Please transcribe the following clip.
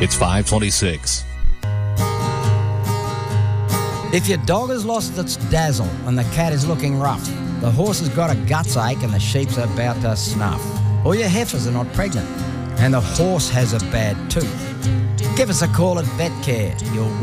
It's 5:26. If your dog has lost its dazzle and the cat is looking rough, the horse has got a guts ache and the sheep's about to snuff, or your heifers are not pregnant and the horse has a bad tooth, give us a call at VetCare. You'll